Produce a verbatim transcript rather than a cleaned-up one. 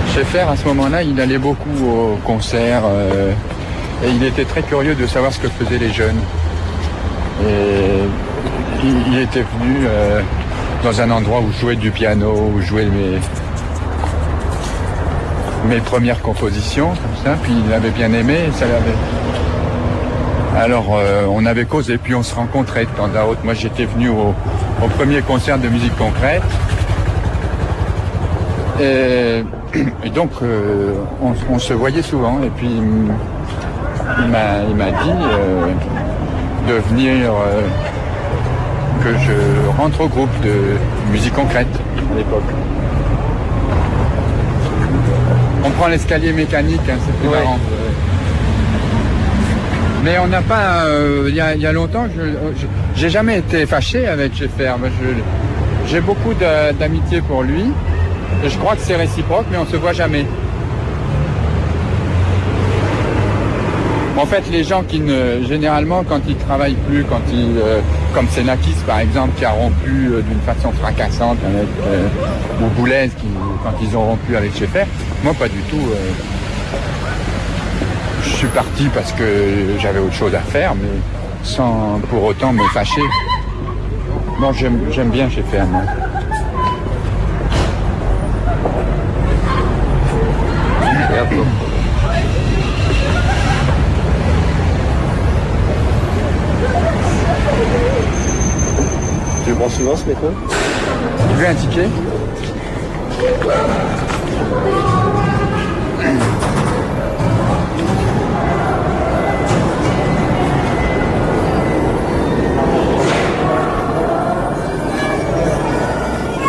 Schaeffer, à ce moment-là, il allait beaucoup aux concerts euh, et il était très curieux de savoir ce que faisaient les jeunes. Et il, il était venu euh, dans un endroit où je jouais du piano, où je jouais mes, mes premières compositions, comme ça, puis il avait bien aimé, et ça l'avait... Alors euh, on avait causé, puis on se rencontrait de temps à autre. Moi j'étais venu au, au premier concert de musique concrète. Et, et donc euh, on, on se voyait souvent. Et puis il m'a, il m'a dit euh, de venir, euh, que je rentre au groupe de musique concrète à l'époque. On prend l'escalier mécanique, hein, c'est plus ouais. marrant. Mais on n'a pas, euh, il y, a, il y a longtemps, je, je, j'ai jamais été fâché avec Schaeffer. Je, j'ai beaucoup de, d'amitié pour lui. Et je crois que c'est réciproque, mais on se voit jamais. En fait, les gens qui ne, généralement, quand ils travaillent plus, quand ils, euh, comme Xenakis par exemple, qui a rompu euh, d'une façon fracassante avec, euh, ou Boulez, qui, quand ils ont rompu avec Schaeffer, moi pas du tout. Euh, je suis parti parce que j'avais autre chose à faire, mais sans pour autant me fâcher. Bon, j'aime, j'aime bien Schaeffer, moi. Tu le prends souvent ce métro? Tu veux un ticket?